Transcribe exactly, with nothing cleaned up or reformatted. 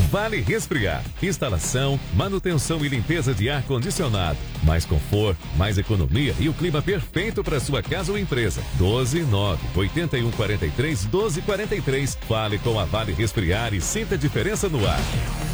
Vale Resfriar. Instalação, manutenção e limpeza de ar-condicionado. Mais conforto, mais economia e o clima perfeito para sua casa ou empresa. doze nove oito um quatro três doze quarenta e três. Fale com a Vale Resfriar e sinta a diferença no ar.